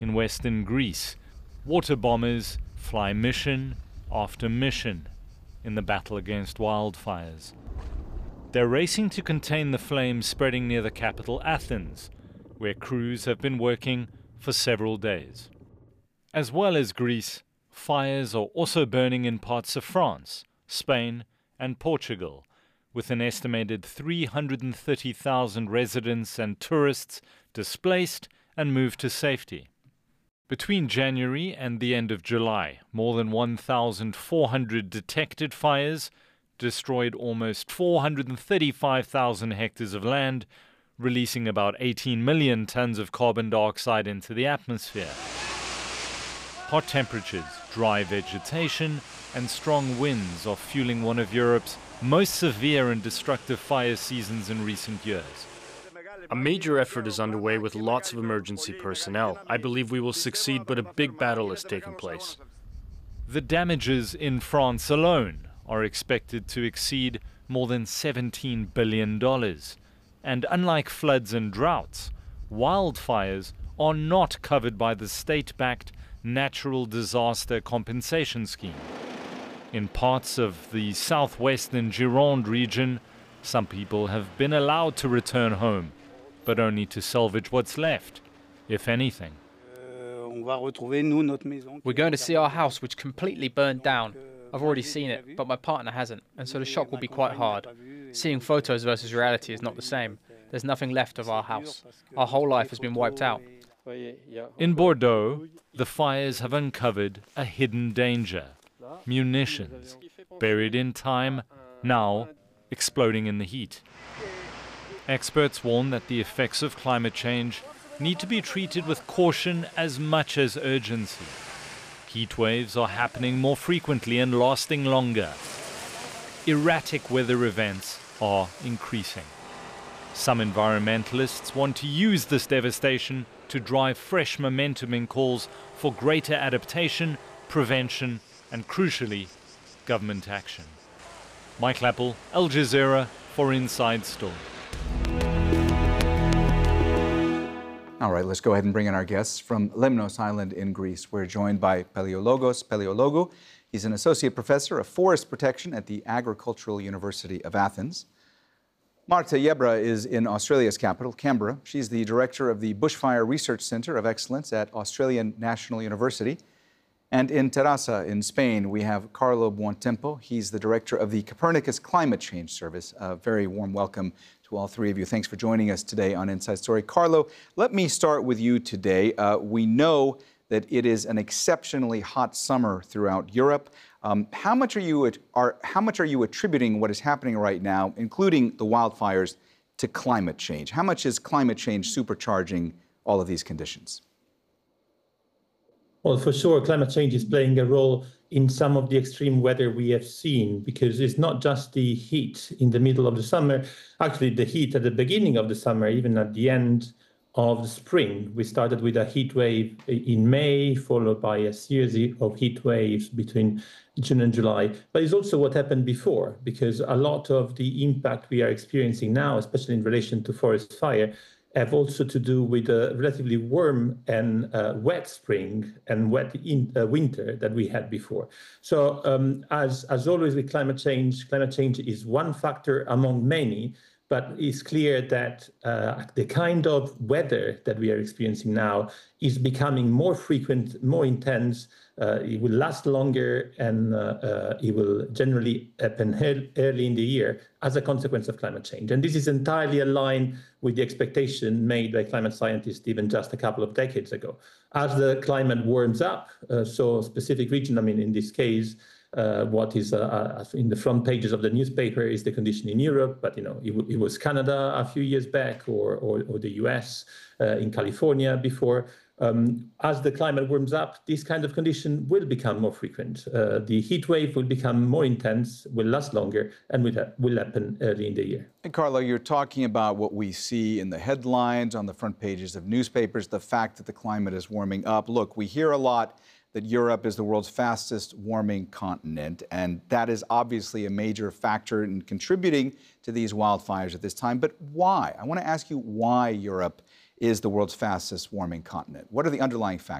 In western Greece, water bombers fly mission after mission in the battle against wildfires. They're racing to contain the flames spreading near the capital, Athens, where crews have been working for several days. As well as Greece, fires are also burning in parts of France, Spain, and Portugal, with an estimated 330,000 residents and tourists displaced and moved to safety. Between January and the end of July, more than 1,400 detected fires destroyed almost 435,000 hectares of land, releasing about 18 million tons of carbon dioxide into the atmosphere. Hot temperatures, dry vegetation, and strong winds are fueling one of Europe's most severe and destructive fire seasons in recent years. A major effort is underway with lots of emergency personnel. I believe we will succeed, but a big battle has taken place. The damages in France alone are expected to exceed more than $17 billion. And unlike floods and droughts, wildfires are not covered by the state-backed Natural Disaster Compensation Scheme. In parts of the southwestern Gironde region, some people have been allowed to return home, but only to salvage what's left, if anything. We're going to see our house, which completely burned down. I've already seen it, but my partner hasn't, and so the shock will be quite hard. Seeing photos versus reality is not the same. There's nothing left of our house. Our whole life has been wiped out. In Bordeaux, the fires have uncovered a hidden danger: munitions, buried in time, now exploding in the heat. Experts warn that the effects of climate change need to be treated with caution as much as urgency. Heat waves are happening more frequently and lasting longer. Erratic weather events are increasing. Some environmentalists want to use this devastation to drive fresh momentum in calls for greater adaptation, prevention, and crucially, government action. Mike Lappel, Al Jazeera for Inside Story. All right, let's go ahead and bring in our guests from Lemnos Island in Greece. We're joined by Peliologos Peliologou. He's an associate professor of forest protection at the Agricultural University of Athens. Marta Yebra is in Australia's capital, Canberra. She's the director of the Bushfire Research Centre of Excellence at Australian National University. And in Terrassa, in Spain, we have Carlo Buontempo. He's the director of the Copernicus Climate Change Service. A very warm welcome to all three of you. Thanks for joining us today on Inside Story. Carlo, let me start with you today. We know that it is an exceptionally hot summer throughout Europe. How much are you attributing what is happening right now, including the wildfires, to climate change? How much is climate change supercharging all of these conditions? Well, for sure, climate change is playing a role in some of the extreme weather we have seen, because it's not just the heat in the middle of the summer. Actually, the heat at the beginning of the summer, even at the end of the spring. We started with a heat wave in May, followed by a series of heat waves between June and July. But it's also what happened before, because a lot of the impact we are experiencing now, especially in relation to forest fire, have also to do with a relatively warm and wet spring and wet winter that we had before. So as always with climate change is one factor among many, but it's clear that the kind of weather that we are experiencing now is becoming more frequent, more intense. It will last longer, and it will generally happen early in the year as a consequence of climate change. And this is entirely aligned with the expectation made by climate scientists even just a couple of decades ago. As the climate warms up, so a specific region, I mean, in this case, what is in the front pages of the newspaper is the condition in Europe, but it was Canada a few years back, or the US, in California before. As the climate warms up, this kind of condition will become more frequent. The heat wave will become more intense, will last longer, and will happen early in the year. And Carlo, you're talking about what we see in the headlines, on the front pages of newspapers, the fact that the climate is warming up. Look, we hear a lot that Europe is the world's fastest warming continent, and that is obviously a major factor in contributing to these wildfires at this time. But why? I want to ask you why Europe is the world's fastest warming continent. What are the underlying factors?